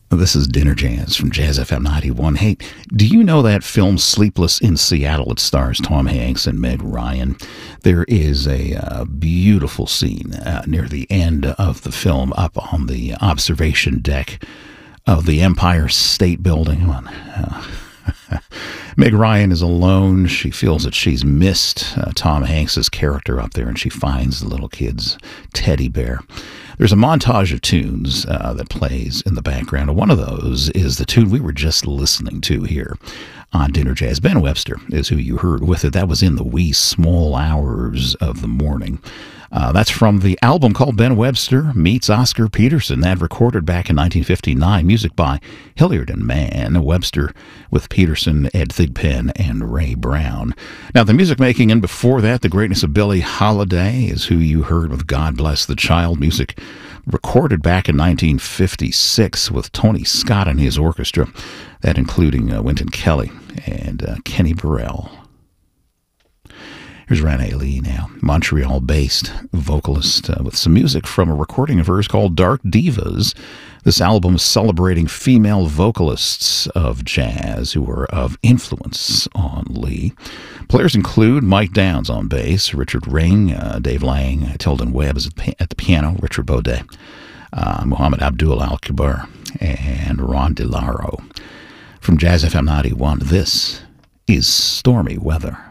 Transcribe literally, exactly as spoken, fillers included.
This is Dinner Jazz from Jazz F M ninety-one. Hey, do you know that film Sleepless in Seattle? It stars Tom Hanks and Meg Ryan. There is a uh, beautiful scene uh, near the end of the film up on the observation deck of the Empire State Building. Uh, Meg Ryan is alone. She feels that she's missed uh, Tom Hanks's character up there, and she finds the little kid's teddy bear. There's a montage of tunes uh, that plays in the background. One of those is the tune we were just listening to here on Dinner Jazz. Ben Webster is who you heard with it. That was in the wee small hours of the morning. Uh, that's from the album called Ben Webster Meets Oscar Peterson. That recorded back in nineteen fifty-nine. Music by Hilliard and Mann. Webster with Peterson, Ed Thigpen, and Ray Brown. Now, the music making in before that, The Greatness of Billie Holiday is who you heard with God Bless the Child. Music recorded back in nineteen fifty-six with Tony Scott and his orchestra. That including uh, Wynton Kelly and uh, Kenny Burrell. Here's Renee Lee now, Montreal-based vocalist uh, with some music from a recording of hers called Dark Divas. This album is celebrating female vocalists of jazz who were of influence on Lee. Players include Mike Downs on bass, Richard Ring, uh, Dave Lang, Tilden Webb is at the piano, Richard Baudet, uh, Muhammad Abdul Al-Kibar, and Ron DeLaro. From Jazz F M ninety-one, this is Stormy Weather.